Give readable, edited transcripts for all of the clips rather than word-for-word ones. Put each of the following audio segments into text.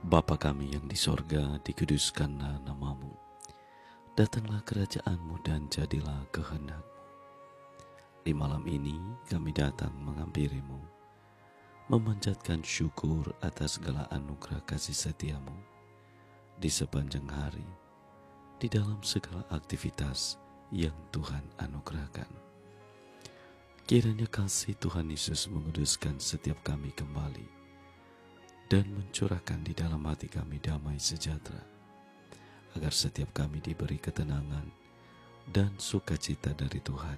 Bapa kami yang di sorga, dikuduskanlah namamu. Datanglah kerajaanmu dan jadilah kehendak-mu. Di malam ini kami datang menghampirimu, memanjatkan syukur atas segala anugerah kasih setiamu di sepanjang hari, di dalam segala aktivitas yang Tuhan anugerahkan. Kiranya kasih Tuhan Yesus menguduskan setiap kami kembali dan mencurahkan di dalam hati kami damai sejahtera, agar setiap kami diberi ketenangan dan sukacita dari Tuhan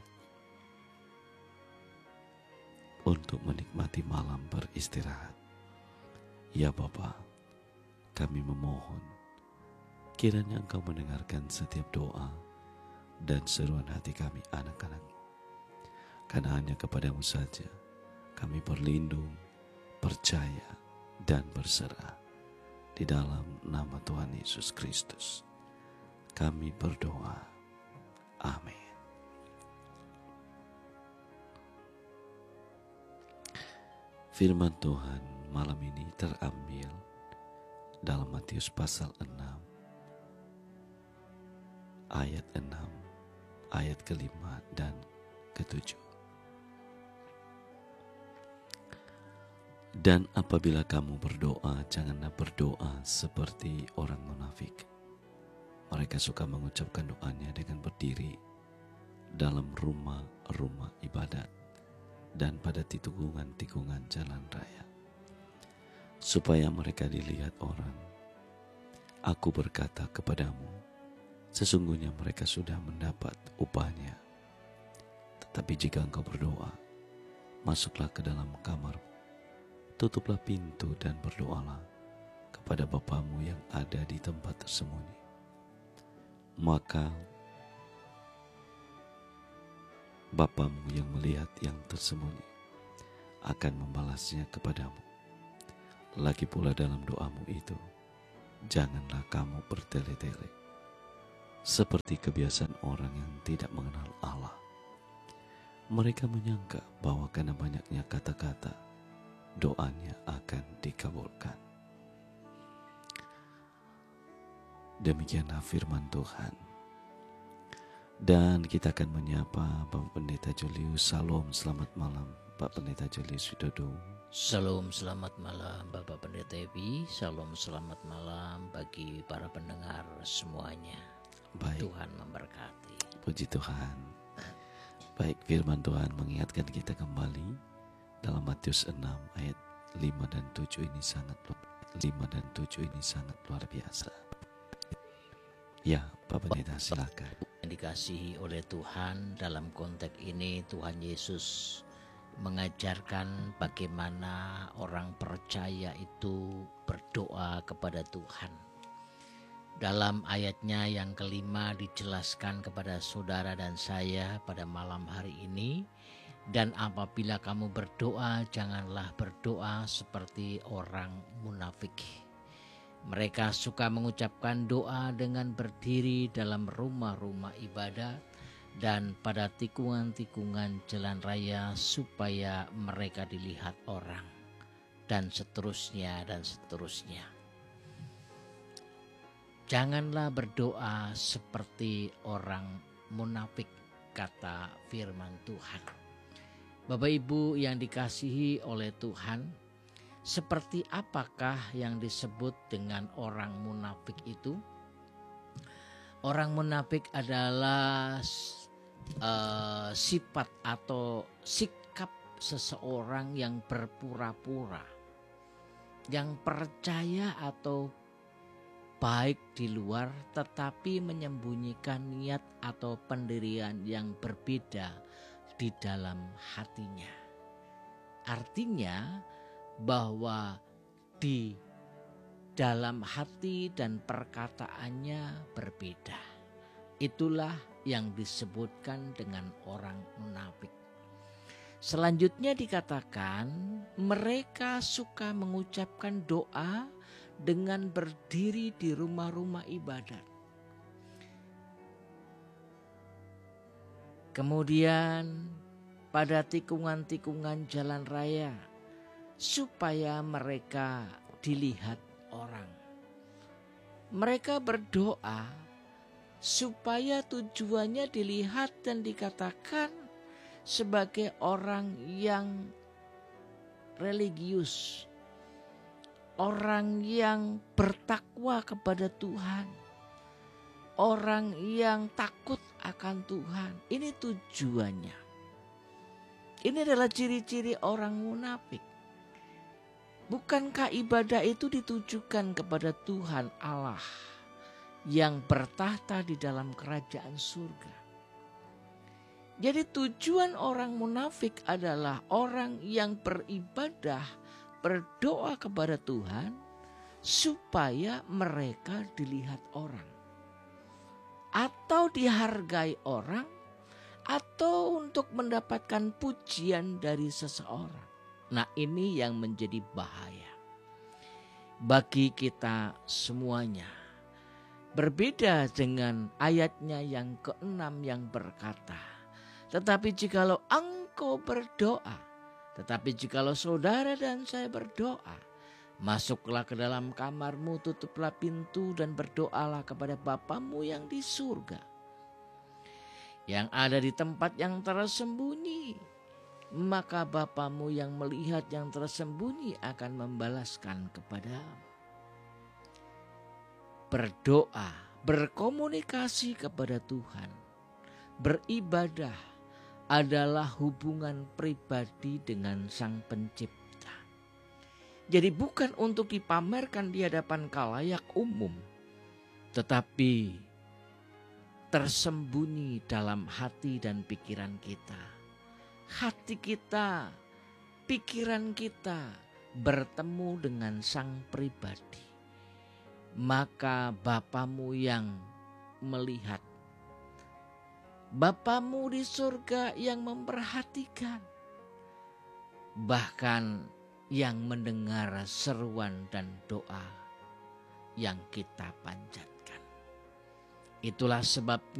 untuk menikmati malam beristirahat. Ya Bapa, kami memohon kiranya Engkau mendengarkan setiap doa dan seruan hati kami anak-anak-Mu, karena hanya kepadamu saja kami berlindung, percaya, dan berserah. Di dalam nama Tuhan Yesus Kristus kami berdoa. Amin. Firman Tuhan malam ini terambil dalam Matius pasal 6 ayat 6, ayat ke-5 dan ke-7. Dan apabila kamu berdoa, janganlah berdoa seperti orang munafik. Mereka suka mengucapkan doanya dengan berdiri dalam rumah-rumah ibadat dan pada tikungan-tikungan jalan raya, supaya mereka dilihat orang. Aku berkata kepadamu, sesungguhnya mereka sudah mendapat upahnya. Tetapi jika engkau berdoa, masuklah ke dalam kamarmu, tutuplah pintu dan berdoalah kepada Bapamu yang ada di tempat tersembunyi. Maka Bapamu yang melihat yang tersembunyi akan membalasnya kepadamu. Lagi pula dalam doamu itu, janganlah kamu bertele-tele, seperti kebiasaan orang yang tidak mengenal Allah. Mereka menyangka bahwa karena banyaknya kata-kata, doanya akan dikabulkan. Demikianlah firman Tuhan. Dan kita akan menyapa Bapak Pendeta Julius. Salam, selamat malam Pak Pendeta Julius Widodo. Salam, selamat malam Bapak Pendeta Ebi. Salam, selamat malam bagi para pendengar semuanya. Baik. Tuhan memberkati. Puji Tuhan. Baik, firman Tuhan mengingatkan kita kembali dalam Matius 6 ayat 5 dan 7 ini sangat luar biasa. Ya, Pak Pendeta silakan. Yang dikasihi oleh Tuhan, dalam konteks ini Tuhan Yesus mengajarkan bagaimana orang percaya itu berdoa kepada Tuhan. Dalam ayatnya yang kelima dijelaskan kepada saudara dan saya pada malam hari ini, dan apabila kamu berdoa, janganlah berdoa seperti orang munafik. Mereka suka mengucapkan doa dengan berdiri dalam rumah-rumah ibadat dan pada tikungan-tikungan jalan raya supaya mereka dilihat orang, dan seterusnya dan seterusnya. Janganlah berdoa seperti orang munafik, kata firman Tuhan. Bapak Ibu yang dikasihi oleh Tuhan, seperti apakah yang disebut dengan orang munafik itu? Orang munafik adalah sifat atau sikap seseorang yang berpura-pura, yang percaya atau baik di luar tetapi menyembunyikan niat atau pendirian yang berbeda di dalam hatinya. Artinya bahwa di dalam hati dan perkataannya berbeda. Itulah yang disebutkan dengan orang munafik. Selanjutnya dikatakan mereka suka mengucapkan doa dengan berdiri di rumah-rumah ibadat. Kemudian pada tikungan-tikungan jalan raya supaya mereka dilihat orang. Mereka berdoa supaya tujuannya dilihat dan dikatakan sebagai orang yang religius, orang yang bertakwa kepada Tuhan, orang yang takut akan Tuhan. Ini tujuannya. Ini adalah ciri-ciri orang munafik. Bukankah ibadah itu ditujukan kepada Tuhan Allah yang bertahta di dalam kerajaan surga? Jadi tujuan orang munafik adalah orang yang beribadah, berdoa kepada Tuhan supaya mereka dilihat orang, atau dihargai orang, atau untuk mendapatkan pujian dari seseorang. Nah, ini yang menjadi bahaya bagi kita semuanya. Berbeda dengan ayatnya yang ke-6 yang berkata, tetapi jikalau engkau berdoa, tetapi jikalau saudara dan saya berdoa, masuklah ke dalam kamarmu, tutuplah pintu dan berdoalah kepada Bapamu yang di surga, yang ada di tempat yang tersembunyi. Maka Bapamu yang melihat yang tersembunyi akan membalaskan kepadamu. Berdoa, berkomunikasi kepada Tuhan, beribadah adalah hubungan pribadi dengan Sang Pencipta. Jadi bukan untuk dipamerkan di hadapan khalayak umum, tetapi tersembunyi dalam hati dan pikiran kita. Hati kita, pikiran kita bertemu dengan Sang Pribadi. Maka Bapamu yang melihat, Bapamu di surga yang memperhatikan, bahkan yang mendengar seruan dan doa yang kita panjatkan. Itulah sebabnya